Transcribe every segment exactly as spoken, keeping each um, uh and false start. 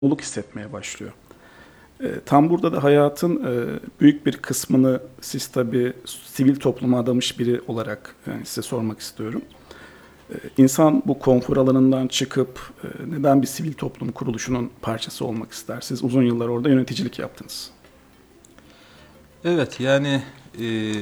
mutluluk hissetmeye başlıyor. E, tam burada da hayatın e, büyük bir kısmını siz tabii sivil topluma adamış biri olarak yani size sormak istiyorum. E, insan bu konfor alanından çıkıp e, neden bir sivil toplum kuruluşunun parçası olmak ister? Siz uzun yıllar orada yöneticilik yaptınız. Evet yani e,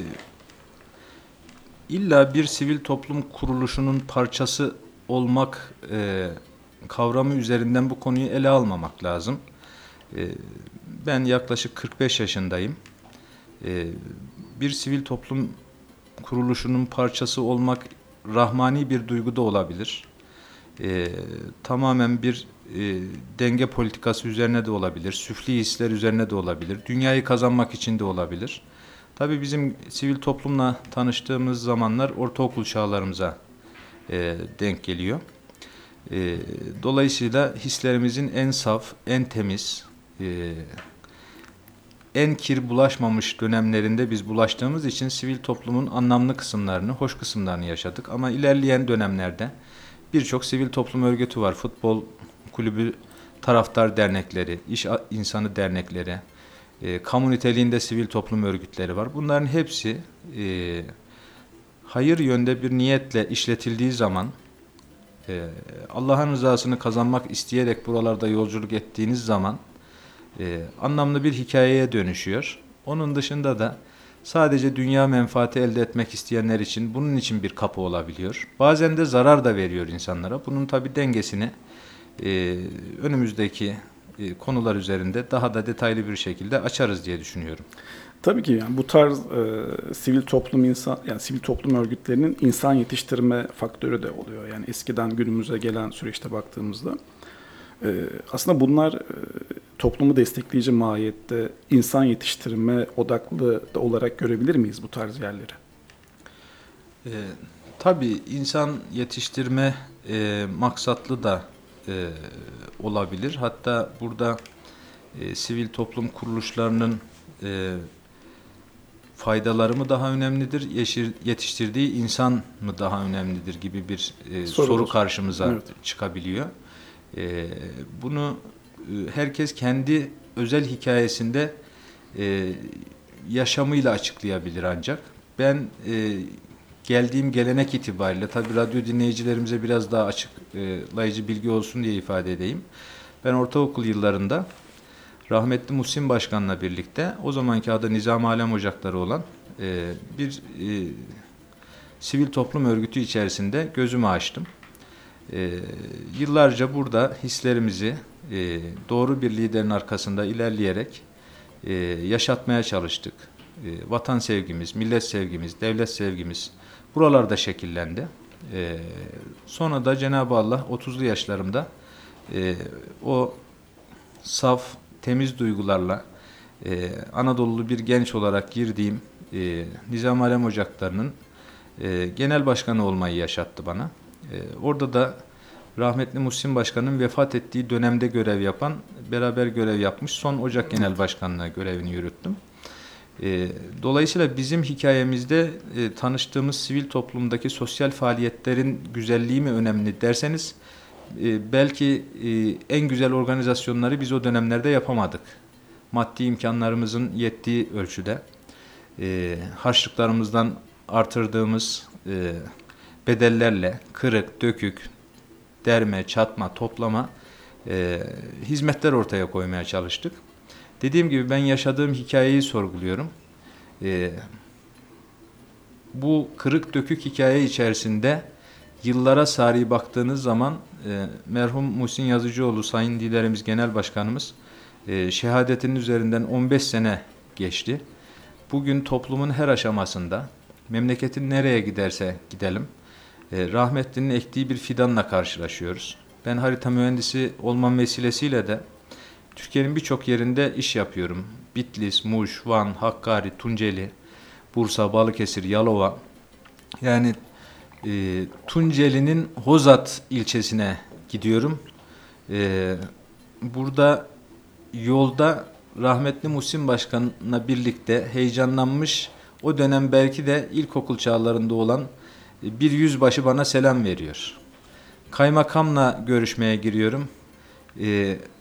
illa bir sivil toplum kuruluşunun parçası olmak e, kavramı üzerinden bu konuyu ele almamak lazım. E, ben yaklaşık kırk beş yaşındayım. E, bir sivil toplum kuruluşunun parçası olmak rahmani bir duygu da olabilir. E, tamamen bir e, denge politikası üzerine de olabilir, süfli hisler üzerine de olabilir, dünyayı kazanmak için de olabilir. Tabii bizim sivil toplumla tanıştığımız zamanlar ortaokul çağlarımıza e, denk geliyor. E, dolayısıyla hislerimizin en saf, en temiz, e, en kir bulaşmamış dönemlerinde biz bulaştığımız için sivil toplumun anlamlı kısımlarını, hoş kısımlarını yaşadık. Ama ilerleyen dönemlerde birçok sivil toplum örgütü var. Futbol kulübü, taraftar dernekleri, iş insanı dernekleri, e, kamu niteliğinde sivil toplum örgütleri var. Bunların hepsi e, hayır yönde bir niyetle işletildiği zaman, e, Allah'ın rızasını kazanmak isteyerek buralarda yolculuk ettiğiniz zaman e, anlamlı bir hikayeye dönüşüyor. Onun dışında da sadece dünya menfaati elde etmek isteyenler için bunun için bir kapı olabiliyor. Bazen de zarar da veriyor insanlara. Bunun tabii dengesini e, önümüzdeki e, konular üzerinde daha da detaylı bir şekilde açarız diye düşünüyorum. Tabii ki yani bu tarz e, sivil toplum insan yani sivil toplum örgütlerinin insan yetiştirme faktörü de oluyor. Yani eskiden günümüze gelen süreçte baktığımızda e, aslında bunlar e, toplumu destekleyici mahiyette insan yetiştirme odaklı da olarak görebilir miyiz bu tarz yerleri? E, tabii insan yetiştirme e, maksatlı da e, olabilir. Hatta burada e, sivil toplum kuruluşlarının e, faydaları mı daha önemlidir, yeşil, yetiştirdiği insan mı daha önemlidir gibi bir e, soru Sorudur. karşımıza Evet. çıkabiliyor. E, bunu e, herkes kendi özel hikayesinde e, yaşamıyla açıklayabilir ancak. Ben e, geldiğim gelenek itibariyle, tabii radyo dinleyicilerimize biraz daha açıklayıcı bilgi olsun diye ifade edeyim. Ben ortaokul yıllarında rahmetli Muhsin Başkan'la birlikte o zamanki adı Nizam Alem Ocakları olan e, bir e, sivil toplum örgütü içerisinde gözümü açtım. E, yıllarca burada hislerimizi e, doğru bir liderin arkasında ilerleyerek e, yaşatmaya çalıştık. E, vatan sevgimiz, millet sevgimiz, devlet sevgimiz buralarda şekillendi. E, sonra da Cenab-ı Allah otuzlu yaşlarımda e, o saf, temiz duygularla e, Anadolu'lu bir genç olarak girdiğim e, Nizam Alem Ocakları'nın e, genel başkanı olmayı yaşattı bana. E, orada da rahmetli Muhsin Başkan'ın vefat ettiği dönemde görev yapan, beraber görev yapmış son Ocak Genel Başkanlığı görevini yürüttüm. E, dolayısıyla bizim hikayemizde e, tanıştığımız sivil toplumdaki sosyal faaliyetlerin güzelliği mi önemli derseniz, e, belki e, en güzel organizasyonları biz o dönemlerde yapamadık. Maddi imkanlarımızın yettiği ölçüde e, harçlıklarımızdan artırdığımız e, bedellerle kırık, dökük, derme, çatma, toplama e, hizmetler ortaya koymaya çalıştık. Dediğim gibi ben yaşadığım hikayeyi sorguluyorum. E, bu kırık dökük hikaye içerisinde yıllara sari baktığınız zaman e, merhum Muhsin Yazıcıoğlu Sayın Liderimiz Genel Başkanımız e, şehadetinin üzerinden on beş sene geçti. Bugün toplumun her aşamasında memleketin nereye giderse gidelim e, rahmetlinin ektiği bir fidanla karşılaşıyoruz. Ben harita mühendisi olmam vesilesiyle de Türkiye'nin birçok yerinde iş yapıyorum. Bitlis, Muş, Van, Hakkari, Tunceli, Bursa, Balıkesir, Yalova. Yani e, Tunceli'nin Hozat ilçesine gidiyorum. E, burada yolda rahmetli Muhsin Başkan'la birlikte heyecanlanmış, o dönem belki de ilkokul çağlarında olan e, bir yüzbaşı bana selam veriyor. Kaymakamla görüşmeye giriyorum. E,